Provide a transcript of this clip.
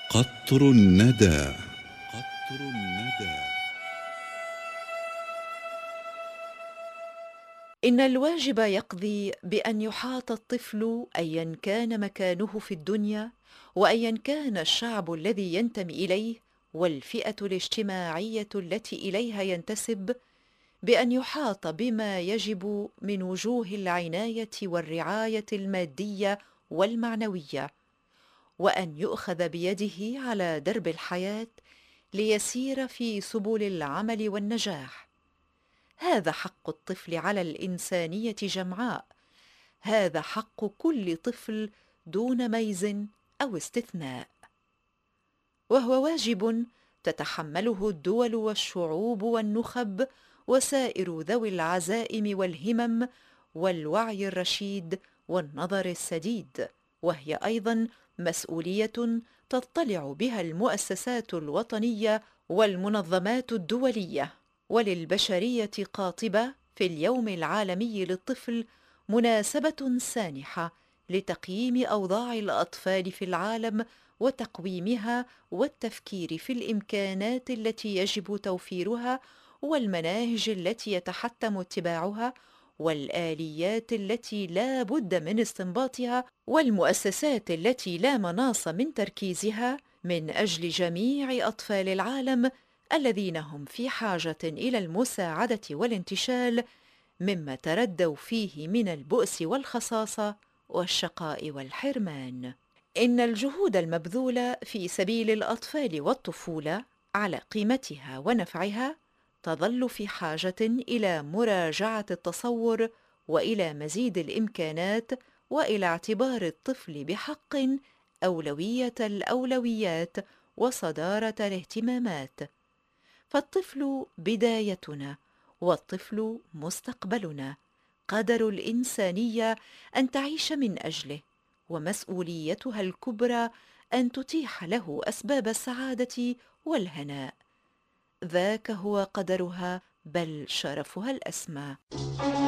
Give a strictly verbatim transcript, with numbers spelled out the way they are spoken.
قطر الندى. قطر الندى. إن الواجب يقضي بأن يحاط الطفل أيا كان مكانه في الدنيا، وأيا كان الشعب الذي ينتمي إليه والفئة الاجتماعية التي إليها ينتسب، بأن يحاط بما يجب من وجوه العناية والرعاية المادية والمعنوية، وأن يؤخذ بيده على درب الحياة ليسير في سبل العمل والنجاح. هذا حق الطفل على الإنسانية جمعاء، هذا حق كل طفل دون ميز أو استثناء، وهو واجب تتحمله الدول والشعوب والنخب وسائر ذوي العزائم والهمم والوعي الرشيد والنظر السديد، وهي أيضا مسؤولية تطلع بها المؤسسات الوطنية والمنظمات الدولية. وللبشرية قاطبة في اليوم العالمي للطفل مناسبة سانحة لتقييم أوضاع الأطفال في العالم وتقويمها والتفكير في الإمكانات التي يجب توفيرها والمناهج التي يتحتم اتباعها والآليات التي لا بد من استنباطها والمؤسسات التي لا مناص من تركيزها من أجل جميع أطفال العالم الذين هم في حاجة إلى المساعدة والانتشال مما تردوا فيه من البؤس والخصاصة والشقاء والحرمان. إن الجهود المبذولة في سبيل الأطفال والطفولة على قيمتها ونفعها تظل في حاجة إلى مراجعة التصور وإلى مزيد الإمكانات وإلى اعتبار الطفل بحق أولوية الأولويات وصدارة الاهتمامات، فالطفل بدايتنا والطفل مستقبلنا، قدر الإنسانية أن تعيش من أجله، ومسؤوليتها الكبرى أن تتيح له أسباب السعادة والهناء، ذاك هو قدرها بل شرفها الأسمى.